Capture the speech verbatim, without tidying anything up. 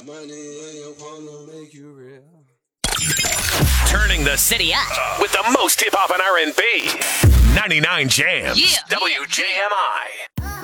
Money ain't gonna make you real. Turning the City up. with the most hip hop and R and B. ninety-nine Jams. Yeah. W J M I.